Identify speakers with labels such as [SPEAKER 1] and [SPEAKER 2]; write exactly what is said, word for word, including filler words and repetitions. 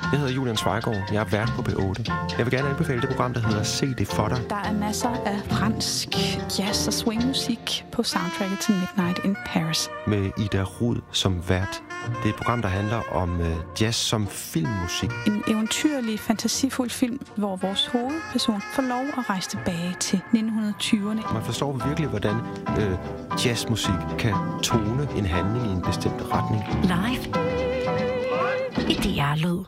[SPEAKER 1] Jeg hedder Julian Zweigård. Jeg er vært på B otte. Jeg vil gerne anbefale det program, der hedder Se det for dig.
[SPEAKER 2] Der er masser af fransk jazz og swingmusik på soundtracket til Midnight in Paris.
[SPEAKER 1] Med Ida Rud som vært. Det er et program, der handler om øh, jazz som filmmusik.
[SPEAKER 2] En eventyrlig, fantasifuld film, hvor vores hovedperson får lov at rejse tilbage til nitten tyverne.
[SPEAKER 1] Man forstår virkelig, hvordan øh, jazzmusik kan tone en handling i en bestemt retning.
[SPEAKER 3] Live i D R Lyd.